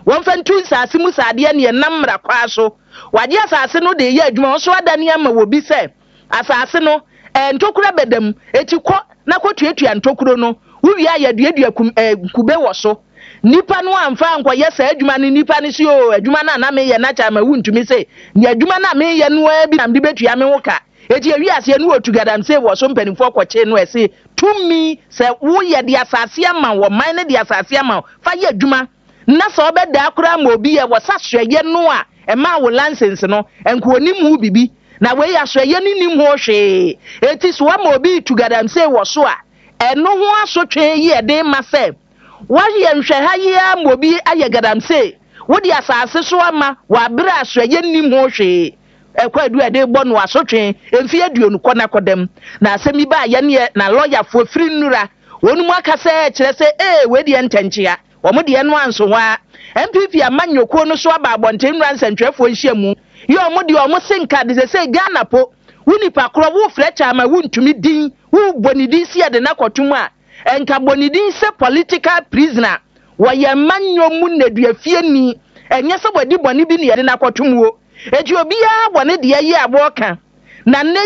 won fa ntu nsase mu sade ne namra kwa so wade asase no de ye adwuma so adane ama wo bi se asase no ntokura bedam etikọ na kotuatua ntokuro no wuwi ayaduadua kube wo so nipa no amfa anko yesa adwuma ne nipa ne si o adwuma na me ye na cha ma wuntumi se ni adwuma na me ye no abi nam de betua me wo ka eti awi ase no otugadam se wo so mpanifo kwache no ese tumi se wo ye de asase ama wo man ne de asase ama fa ye adwuma na so obeda akura ma obi ye wo sahweye no a ema wo license no enko onim hu bibi na we ya hweye ni nim ho hwe eti so ma obi tugadam se wo so a eno ho asotwe ye de ma se wa ye nhwe ha ye ma obi aye gadam se wo de asase so ama wa bra ahweye nim ho hwe ekwadu ade gbo no asotwe emfi aduonu kona kodem na asemi ba ye ne na lawyer fo free nura onum aka se kire se we de ntanchia wo mo de no anso wa MPP amanyoko no so aba abonten nura nsantwefo nhyiamu yo mo de o mo sinka de se Ghana po wuni pa kro wo frecha ma wuntumi din wo bonidi si ade na kotum a enka bonidi se political prisoner wo ye manyomu naduafie ni enye se bodi boni bi ne ye na kotum wo eti obi ya bone de ye aboka na ne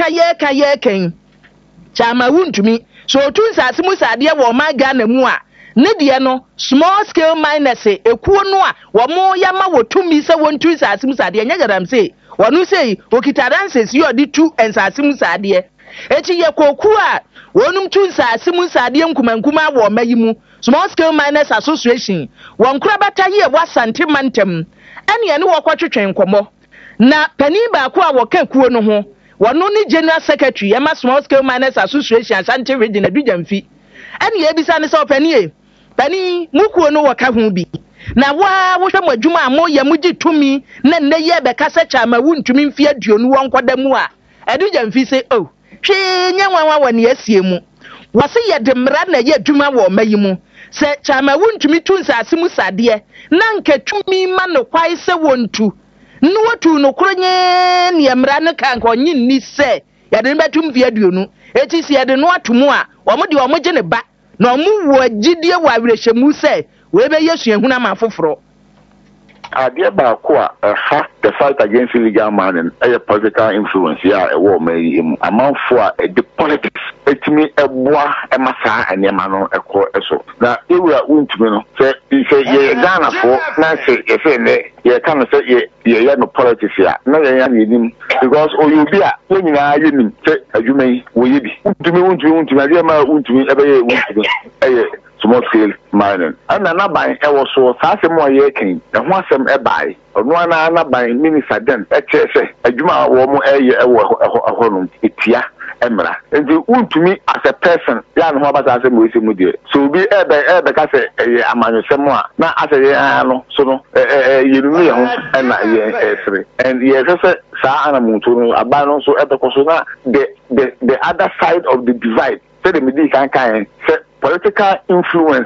ye kan chama wuntumi so tun sase mu sade wo ma Ghana mu a ne de no small scale miners ekuo no a wo mo ya ma wotumi se wontu sase mu sade nya gadam se wonu sei okitaranses yo di tu ensase mu sade eti ye koku a wonum tu sase mu sade nkumankuma wo mayimu small scale miners association won kura bataye wa santimantem ene ne wokotwetwen nkomo na pani ba ko a woka kuo no ho wono ni general secretary ema small scale miners association Ashanti region adujamfi ene ye bisa ne so pani mukuo no woka ho bi na wa wo hwɛ madwuma amo ya mugi tumi na nne ye be kasa cha ma wuntumi mfi aduonu wonkoda mu a adujamfi se hwe nyanwa wani asiemu wase ye de mra na ye adwuma wo mayimu se cha ma wuntumi tu nsase mu sade na nka tumi ma no kwai se wontu no watu no kronye ne mra ne kan ko nyi ni se ye de betum fi aduonu eti se ye de no atomu a omo de omo gye ne ba na omo wo agidie wa werehemu se we be yesu ehuna ma foforo Adia ba ko ha the fight against illegal mining a political influence ya e wo mai amanfo a the politics etimi eboa emasa anema no ekọ eso na ewura wuntumi no se ye Ghana fo na se ne ye kan se ye no politics ya na ye nim because oyubi a nyina ye nim se adwuma yi wo ye bi wuntumi ade ma wuntumi ebe ye wuntumi small scale mining and na ban e wo so saase mo ye kin e ho asem e bai onu na ban minister den e chese adwuma wo mo eye e wo ehonum etia emra enti untumi as a person ya no ho abasa asem wo ise mu die so bi e be ka se amanyosem a na ase ye ano so no ye nu ye ho na ye esre and ye se sa ana muntu no aba no so e be ko so na the other side of the divide say the medi kan say political influence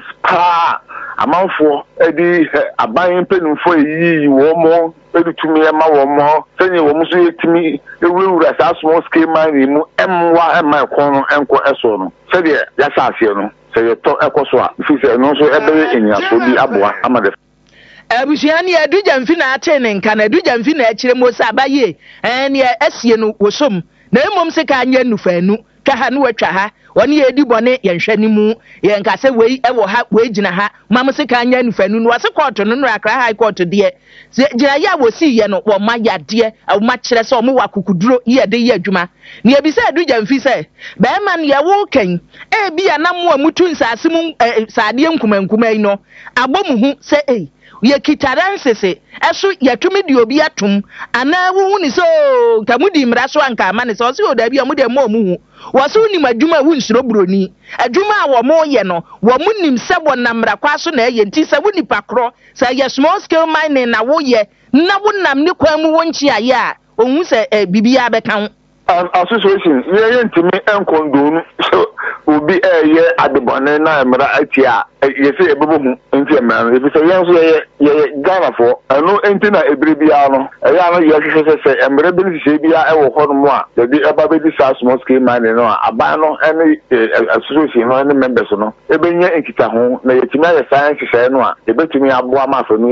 amanfo edi aban penufo yi wo mo edutumi ema wo mo senye wo muso yetimi ewura sa small scale mine mu emwa ema kon enko eso no se de ya saase no se ye to ekoso a fi se no so ebe enya so bi aboa amade abusuani adujamfi na ate ne nka na adujamfi na akire mo sa abaye ne asie no wosom na emom se ka anya nufanu ka ha no watwa ha woni edi bone ye nhwani mu ye nka se wei ewo ha wei gina ha mam se ka anya nufanu no wase court no no akra high court de gina ya wosi ye no wo ma yade awu ma kire se o mo wakukuduro ye de ye adwuma ne ebi se adujamfi se be man ye wo kan e bia na mo amutu nsase mu sade nkumankuma yi no abomu hu se ye kitaransese eso yatumi di obi atum ana wu ni so kamudi mra so anka ma ne so se odabi amu de mo mu waso ni madwuma wu nsuro broni adwuma a wo mo ye no wo mu nim se wo namra kwa so na ye nti se wo ni pakro se ye small scale mining na wo ye na wo nam ni kwa mu wo nchi aye a ohun se bibia bekan association ye ntimi enkondonu obi ye adebone na emra atia ye se ebebo mu nti emra ye se ye so ye Ghana for anu enti na ebrebia no ya no ye hwehwe se emra bi ni se bia e wo ho no mu a de eba be di small scale mining no aba no ene association no ene members no ebenya enkita ho na ye timi ya science se no a ebetumi aboa ma fa no